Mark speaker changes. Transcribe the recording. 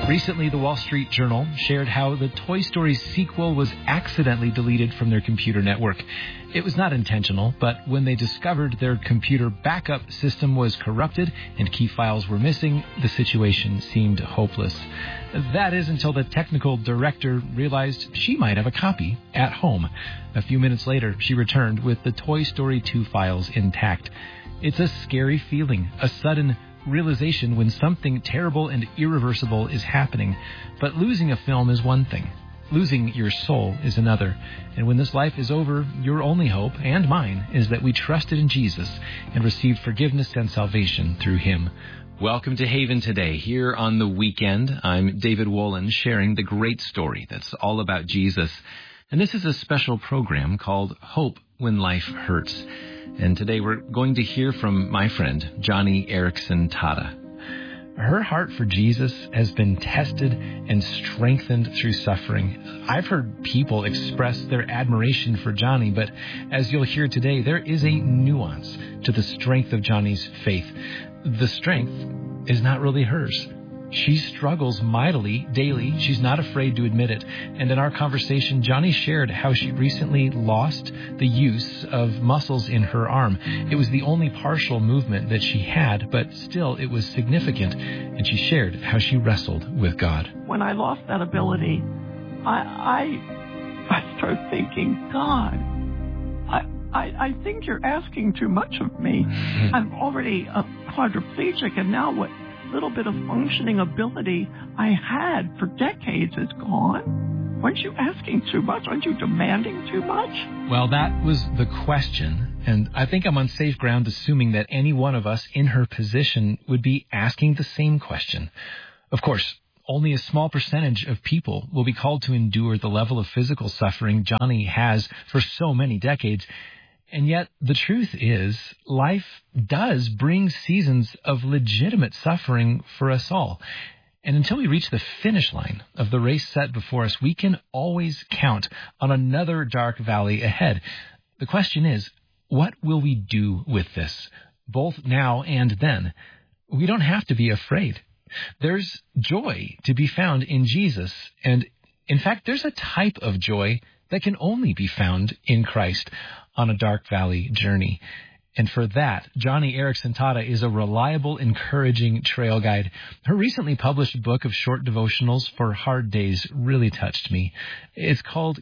Speaker 1: Recently, the Wall Street Journal shared how the Toy Story sequel was accidentally deleted from their computer network. It was not intentional, but when they discovered their computer backup system was corrupted and key files were missing, the situation seemed hopeless. That is until the technical director realized she might have a copy at home. A few minutes later, she returned with the Toy Story 2 files intact. It's a scary feeling, a sudden realization when something terrible and irreversible is happening. But losing a film is one thing. Losing your soul is another. And when this life is over, your only hope, and mine, is that we trusted in Jesus and received forgiveness and salvation through him. Welcome to Haven today. Here on the weekend, I'm David Wolin, sharing the great story that's all about Jesus. And this is a special program called Hope When Life Hurts. And today we're going to hear from my friend, Joni Eareckson Tada. Her heart for Jesus has been tested and strengthened through suffering. I've heard people express their admiration for Joni, but as you'll hear today, there is a nuance to the strength of Joni's faith. The strength is not really hers. She struggles mightily daily. She's not afraid to admit it. And in our conversation, Joni shared how she recently lost the use of muscles in her arm. It was the only partial movement that she had, but still it was significant. And she shared how she wrestled with God.
Speaker 2: When I lost that ability, I started thinking, God, I think you're asking too much of me. I'm already a quadriplegic, and now what little bit of functioning ability I had for decades is gone. Weren't you asking too much? Aren't you demanding too much?
Speaker 1: Well, that was the question, and I think I'm on safe ground assuming that any one of us in her position would be asking the same question. Of course, only a small percentage of people will be called to endure the level of physical suffering Joni has for so many decades. And yet, the truth is, life does bring seasons of legitimate suffering for us all. And until we reach the finish line of the race set before us, we can always count on another dark valley ahead. The question is, what will we do with this, both now and then? We don't have to be afraid. There's joy to be found in Jesus, and in fact, there's a type of joy that can only be found in Christ on a dark valley journey. And for that, Joni Eareckson Tada is a reliable, encouraging trail guide. Her recently published book of short devotionals for hard days really touched me. It's called